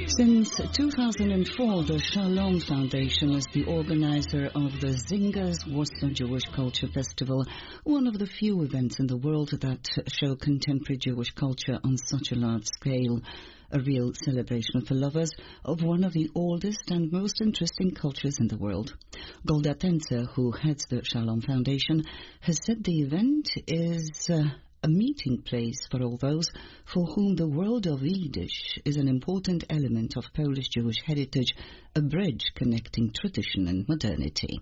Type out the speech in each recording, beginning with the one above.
Since 2004, the Shalom Foundation is the organizer of the Zingers Warsaw Jewish Culture Festival, one of the few events in the world that show contemporary Jewish culture on such a large scale. A real celebration for lovers of one of the oldest and most interesting cultures in the world. Golda Tenzer, who heads the Shalom Foundation, has said the event is a meeting place for all those for whom the world of Yiddish is an important element of Polish Jewish heritage, a bridge connecting tradition and modernity.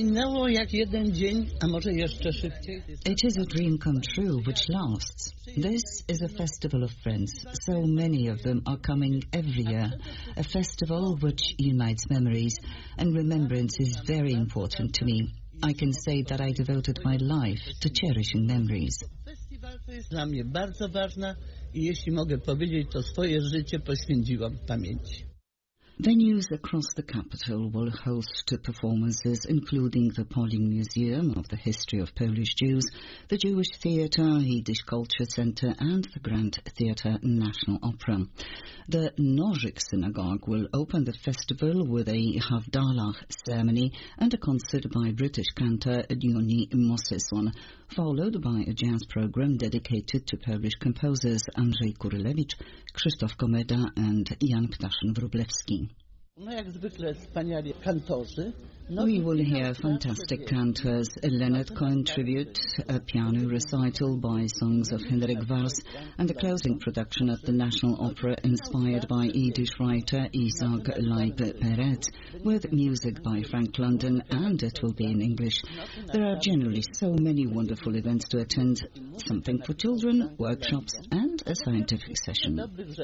It is a dream come true which lasts. This is a festival of friends. So many of them are coming every year. A festival which unites memories, and remembrance is very important to me. I can say that I devoted my life to cherishing memories. To jest dla mnie bardzo ważna i jeśli mogę powiedzieć, to swoje życie poświęciłam pamięci. Venues across the capital will host performances including the Polin Museum of the History of Polish Jews, the Jewish Theatre, Yiddish Culture Centre and the Grand Theatre National Opera. The Nożyk Synagogue will open the festival with a Havdalah ceremony and a concert by British cantor Yoni Moseson, followed by a jazz program dedicated to Polish composers Andrzej Kurylewicz, Krzysztof Komeda and Jan Ptaszyn-Wróblewski. We will hear fantastic cantors, a Leonard Cohen tribute, a piano recital by songs of Henryk Wars, and a closing production at the National Opera inspired by Yiddish writer Isaac Leib-Peretz, with music by Frank London, and it will be in English. There are generally so many wonderful events to attend, something for children, workshops, and a scientific session.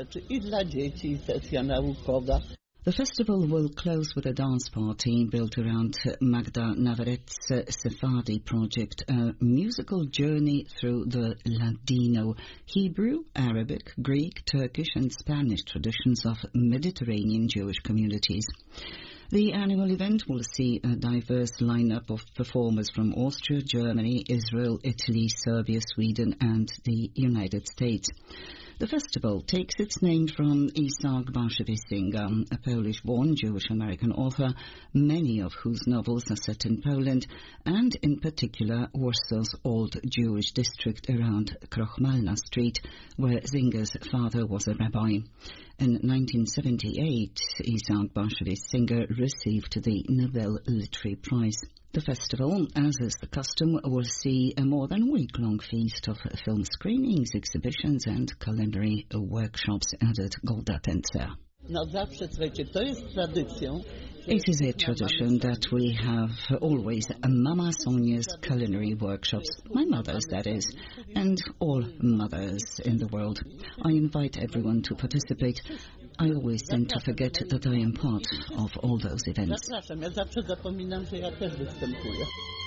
The festival will close with a dance party built around Magda Nawaret's Sephardi project, a musical journey through the Ladino, Hebrew, Arabic, Greek, Turkish and Spanish traditions of Mediterranean Jewish communities. The annual event will see a diverse lineup of performers from Austria, Germany, Israel, Italy, Serbia, Sweden and the United States. The festival takes its name from Isaac Bashevis Singer, a Polish-born Jewish-American author, many of whose novels are set in Poland, and in particular Warsaw's old Jewish district around Krochmalna Street, where Singer's father was a rabbi. In 1978, Isaac Bashevis Singer received the Nobel Literary Prize. The festival, as is the custom, will see a more than week-long feast of film screenings, exhibitions and culinary workshops, added Golda Tenzer. It is a tradition that we have always Mama Sonia's culinary workshops, my mother's that is, and all mothers in the world. I invite everyone to participate. I always tend to forget that I am part of all those events. Zapraszam, ja zawsze zapominam, że ja też występuję.